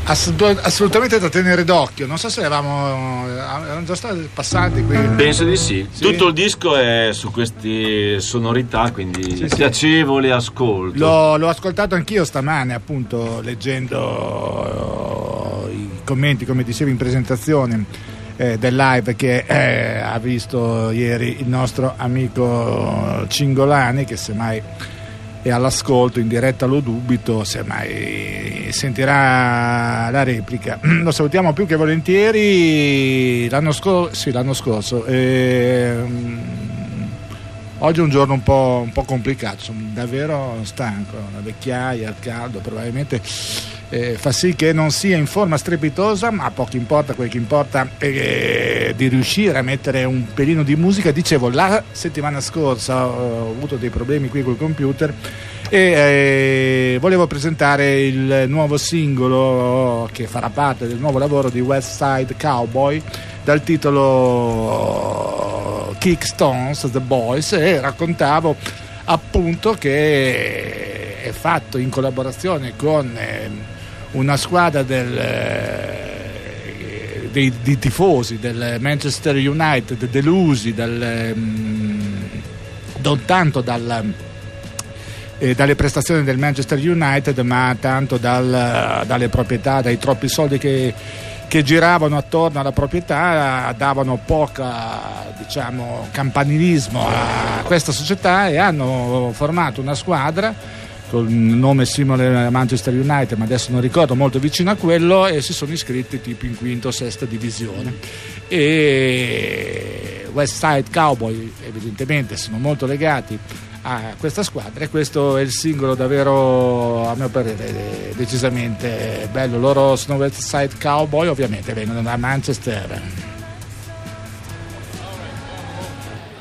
assolutamente da tenere d'occhio. Non so se erano già stati passati qui. Penso di sì. Tutto il disco è su queste sonorità, quindi piacevole ascolto. L'ho ascoltato anch'io stamane, appunto, leggendo i commenti, come dicevi in presentazione, del live che ha visto ieri il nostro amico Cingolani, che semmai è all'ascolto, in diretta lo dubito, semmai sentirà la replica. Lo salutiamo più che volentieri. L'anno scorso. Oggi è un giorno un po' complicato, sono davvero stanco, la vecchiaia, il caldo probabilmente fa sì che non sia in forma strepitosa, ma poco importa. Quel che importa è di riuscire a mettere un pelino di musica. Dicevo, la settimana scorsa ho avuto dei problemi qui col computer e volevo presentare il nuovo singolo che farà parte del nuovo lavoro di West Side Cowboy, dal titolo Kickstones The Boys, e raccontavo appunto che è fatto in collaborazione con una squadra di tifosi del Manchester United, delusi non tanto dalle prestazioni del Manchester United, ma tanto dalle proprietà, dai troppi soldi che giravano attorno alla proprietà, davano poca, diciamo, campanilismo a questa società, e hanno formato una squadra con il nome simile a Manchester United, ma adesso non ricordo, molto vicino a quello, e si sono iscritti tipo in quinta o sesta divisione. E West Side Cowboy evidentemente sono molto legati a questa squadra, e questo è il singolo davvero, a mio parere, decisamente bello. Loro sono West Side Cowboy, ovviamente vengono da Manchester.